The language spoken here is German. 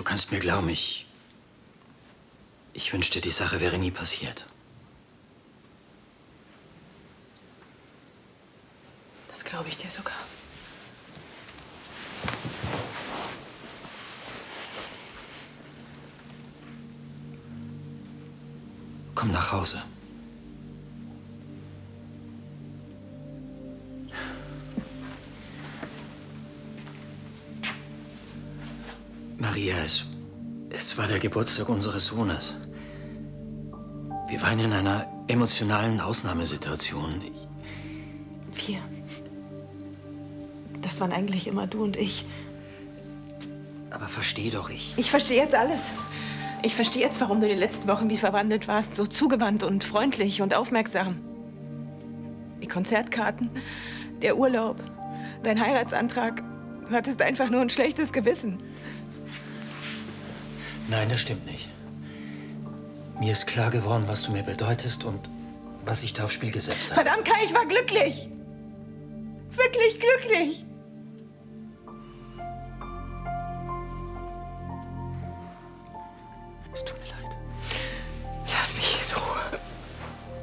kannst mir glauben, ich wünschte, die Sache wäre nie passiert. Das glaube ich dir sogar. Komm nach Hause. Maria, es war der Geburtstag unseres Sohnes. Wir waren in einer emotionalen Ausnahmesituation. Wir. Das waren eigentlich immer du und ich. Aber versteh doch, Ich verstehe jetzt alles. Ich verstehe jetzt, warum du in den letzten Wochen wie verwandelt warst. So zugewandt und freundlich und aufmerksam. Die Konzertkarten, der Urlaub, dein Heiratsantrag. Du hattest einfach nur ein schlechtes Gewissen. Nein, das stimmt nicht. Mir ist klar geworden, was du mir bedeutest und was ich da aufs Spiel gesetzt habe. Verdammt, Kai, ich war glücklich. Wirklich glücklich. Es tut mir leid.